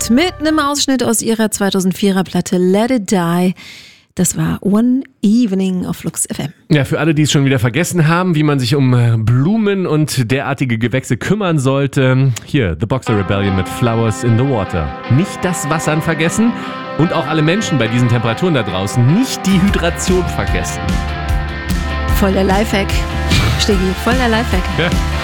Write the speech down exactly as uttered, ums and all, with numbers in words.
Band mit einem Ausschnitt aus ihrer zweitausendvierer Platte Let It Die. Das war One Evening auf Flux F M. Ja, für alle, die es schon wieder vergessen haben, wie man sich um Blumen und derartige Gewächse kümmern sollte, hier, The Boxer Rebellion mit Flowers in the Water. Nicht das Wassern vergessen und auch alle Menschen bei diesen Temperaturen da draußen nicht die Hydration vergessen. Voll der Lifehack. Steggi, voll der Lifehack. Ja.